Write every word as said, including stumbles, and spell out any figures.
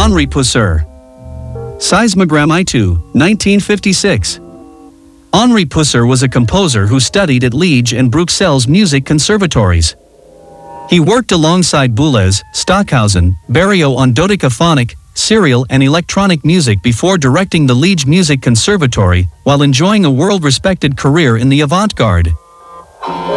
Henri Pousseur. Seismogramme nineteen fifty-six. Henri Pousseur was a composer who studied at Liege and Bruxelles music conservatories. He worked alongside Boulez, Stockhausen, Barriot on dodecaphonic, serial and electronic music before directing the Liege Music Conservatory, while enjoying a world-respected career in the avant-garde.